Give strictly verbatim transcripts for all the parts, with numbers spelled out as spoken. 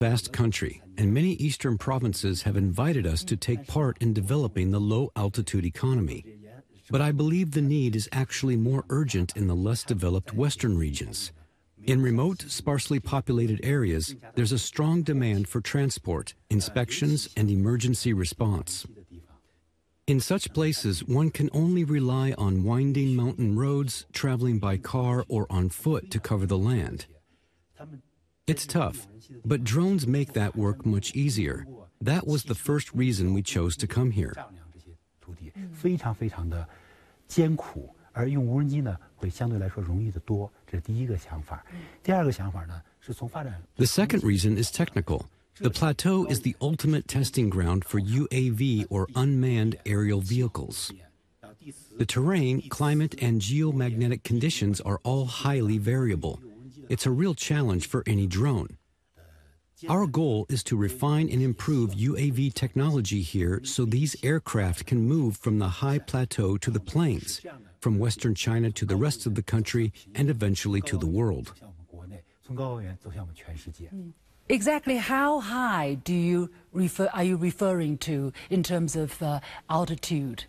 Vast country, and many eastern provinces have invited us to take part in developing the low-altitude economy. But I believe the need is actually more urgent in the less developed western regions. In remote, sparsely populated areas, there's a strong demand for transport, inspections, and emergency response. In such places, one can only rely on winding mountain roads, traveling by car or on foot to cover the land. It's tough, but drones make that work much easier. That was the first reason we chose to come here. The second reason is technical. The plateau is the ultimate testing ground for U A V or unmanned aerial vehicles. The terrain, climate, and geomagnetic conditions are all highly variable. It's a real challenge for any drone. Our goal is to refine and improve U A V technology here so these aircraft can move from the high plateau to the plains, from western China to the rest of the country, and eventually to the world. Exactly how high do you refer, are you referring to in terms of uh, altitude?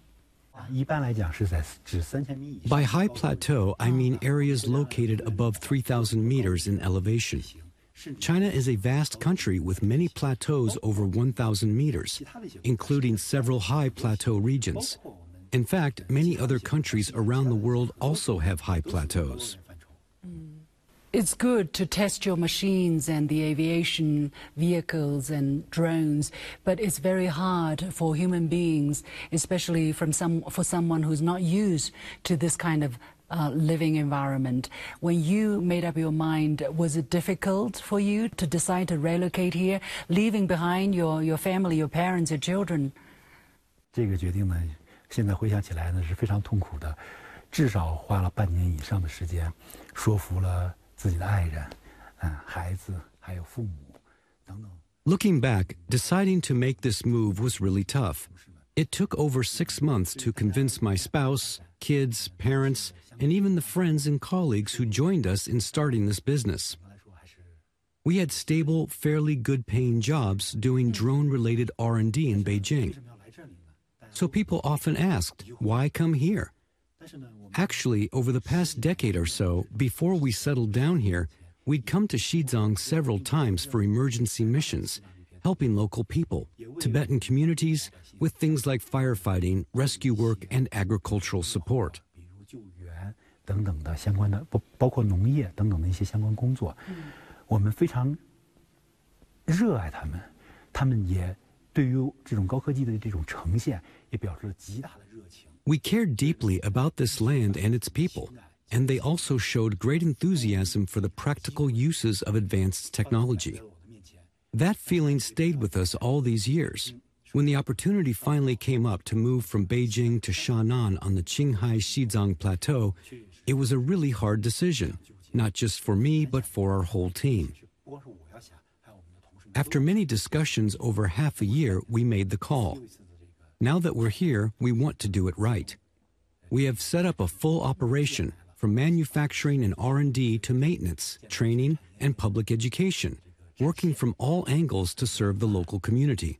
By high plateau, I mean areas located above three thousand meters in elevation. China is a vast country with many plateaus over one thousand meters, including several high plateau regions. In fact, many other countries around the world also have high plateaus. It's good to test your machines and the aviation vehicles and drones, but it's very hard for human beings, especially from some, for someone who's not used to this kind of uh, living environment. When you made up your mind, was it difficult for you to decide to relocate here, leaving behind your, your family, your parents, your children? 这个决定呢，现在回想起来呢是非常痛苦的，至少花了半年以上的时间，说服了 Looking back, deciding to make this move was really tough. It took over six months to convince my spouse, kids, parents, and even the friends and colleagues who joined us in starting this business. We had stable, fairly good-paying jobs doing drone-related R and D in Beijing. So people often asked, why come here? Actually, over the past decade or so, before we settled down here, we'd come to Xizang several times for emergency missions, helping local people, Tibetan communities, with things like firefighting, rescue work, and agricultural support. We cared deeply about this land and its people, and they also showed great enthusiasm for the practical uses of advanced technology. That feeling stayed with us all these years. When the opportunity finally came up to move from Beijing to Shannan on the Qinghai Xizang Plateau, it was a really hard decision, not just for me, but for our whole team. After many discussions over half a year, we made the call. Now that we're here, we want to do it right. We have set up a full operation, from manufacturing and R and D to maintenance, training, and public education, working from all angles to serve the local community.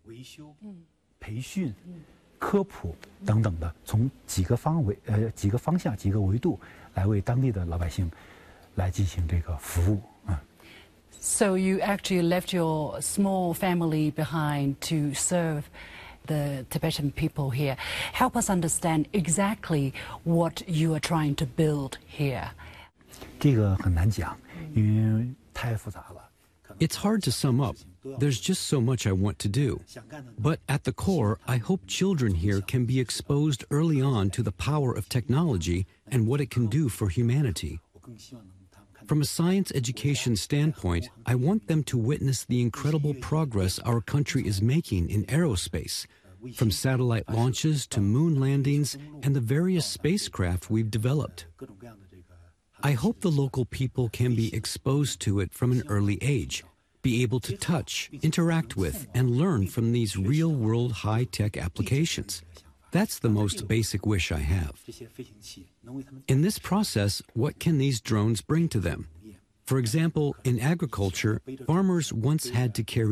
So you actually left your small family behind to serve the Tibetan people here. Help us understand exactly what you are trying to build here. It's hard to sum up. There's just so much I want to do. But at the core, I hope children here can be exposed early on to the power of technology and what it can do for humanity. From a science education standpoint, I want them to witness the incredible progress our country is making in aerospace, from satellite launches to moon landings and the various spacecraft we've developed. I hope the local people can be exposed to it from an early age, be able to touch, interact with, and learn from these real-world high-tech applications. That's the most basic wish I have. In this process, what can these drones bring to them? For example, in agriculture, farmers once had to carry